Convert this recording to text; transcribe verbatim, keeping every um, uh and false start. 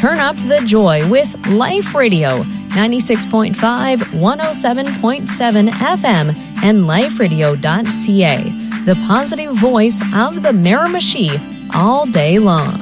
Turn up the joy with Life Radio, ninety-six point five, one oh seven point seven F M, and life radio dot c a, the positive voice of the Miramichi all day long.